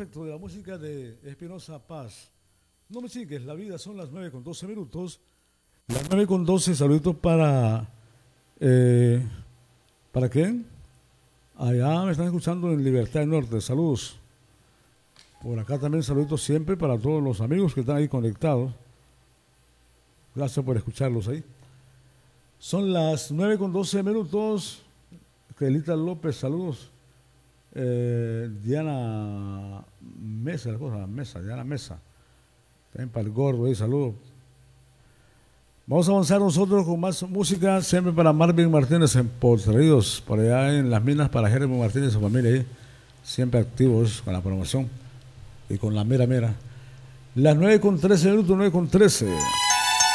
perfecto de la música de Espinoza Paz. No me sigues, la vida son las 9:12. Las 9:12, saluditos ¿para quién? Allá me están escuchando en Libertad del Norte, saludos. Por acá también saluditos siempre para todos los amigos que están ahí conectados. Gracias por escucharlos ahí. Son las 9:12. Kelita López, saludos. Diana Mesa, Diana Mesa. También para el gordo ahí, saludos. Vamos a avanzar nosotros con más música, siempre para Marvin Martínez en Potraídos, por allá en las minas, para Jeremy Martínez y su familia ahí, siempre activos con la promoción y con la mera. Las 9:13, 9:13.